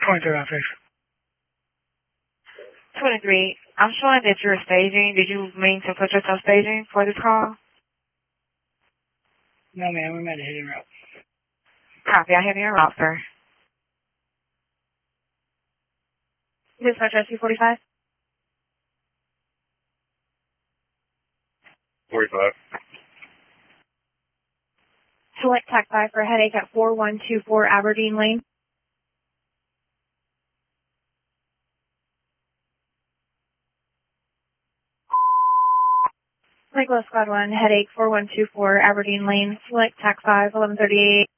23 on 6. 23. I'm showing that you're staging. Did you mean to put yourself staging for this call? No, ma'am. We made a hidden route. Copy. I have you en route, sir. Dispatch SC45? 45. Select TAC 5 for headache at 4124 Aberdeen Lane. St. Louis Squad 1, headache 4124 Aberdeen Lane. Select TAC 5, 1138.